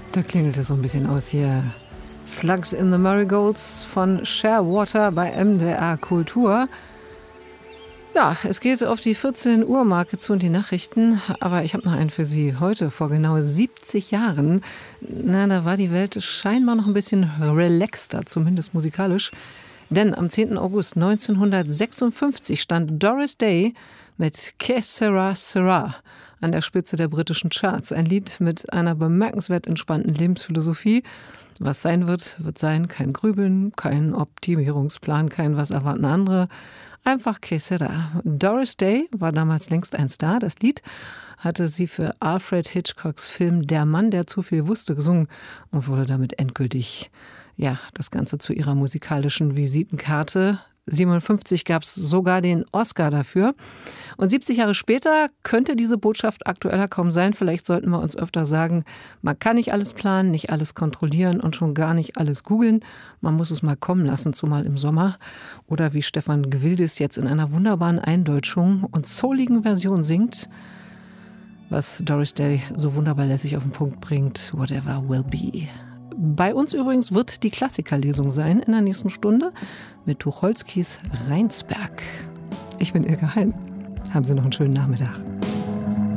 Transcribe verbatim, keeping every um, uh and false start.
Da klingelt es so ein bisschen aus hier. Slugs in the Marigolds von Sharewater bei M D R Kultur. Ja, es geht auf die vierzehn Uhr Marke zu und die Nachrichten, aber ich habe noch einen für Sie. Heute, vor genau siebzig Jahren, na, da war die Welt scheinbar noch ein bisschen relaxter, zumindest musikalisch. Denn am zehnten August neunzehnhundertsechsundfünfzig stand Doris Day mit Que Sera Sera an der Spitze der britischen Charts. Ein Lied mit einer bemerkenswert entspannten Lebensphilosophie. Was sein wird, wird sein. Kein Grübeln, kein Optimierungsplan, kein Was erwarten andere. Einfach Que Sera. Doris Day war damals längst ein Star. Das Lied hatte sie für Alfred Hitchcocks Film Der Mann, der zu viel wusste, gesungen und wurde damit endgültig, ja, das Ganze zu ihrer musikalischen Visitenkarte. siebenundfünfzig gab es sogar den Oscar dafür. Und siebzig Jahre später könnte diese Botschaft aktueller kaum sein. Vielleicht sollten wir uns öfter sagen, man kann nicht alles planen, nicht alles kontrollieren und schon gar nicht alles googeln. Man muss es mal kommen lassen, zumal im Sommer. Oder wie Stefan Gwildes jetzt in einer wunderbaren Eindeutschung und souligen Version singt, was Doris Day so wunderbar lässig auf den Punkt bringt. Whatever will be. Bei uns übrigens wird die Klassikerlesung sein in der nächsten Stunde mit Tucholskys Rheinsberg. Ich bin Ilka Hein. Haben Sie noch einen schönen Nachmittag.